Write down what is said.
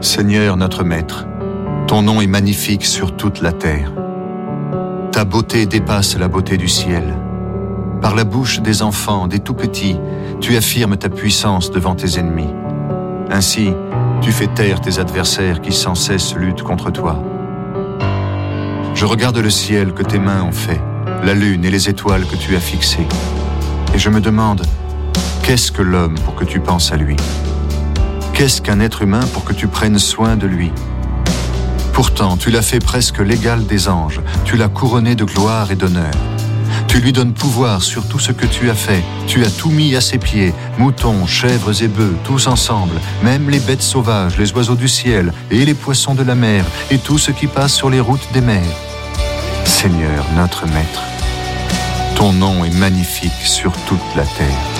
Seigneur notre Maître, ton nom est magnifique sur toute la terre. Ta beauté dépasse la beauté du ciel. Par la bouche des enfants, des tout-petits, tu affirmes ta puissance devant tes ennemis. Ainsi, tu fais taire tes adversaires qui sans cesse luttent contre toi. Je regarde le ciel que tes mains ont fait, la lune et les étoiles que tu as fixées. Et je me demande, qu'est-ce que l'homme pour que tu penses à lui ? Qu'est-ce qu'un être humain pour que tu prennes soin de lui ? Pourtant, tu l'as fait presque l'égal des anges, tu l'as couronné de gloire et d'honneur. Tu lui donnes pouvoir sur tout ce que tu as fait, tu as tout mis à ses pieds, moutons, chèvres et bœufs, tous ensemble, même les bêtes sauvages, les oiseaux du ciel et les poissons de la mer et tout ce qui passe sur les routes des mers. Seigneur, notre Maître, ton nom est magnifique sur toute la terre.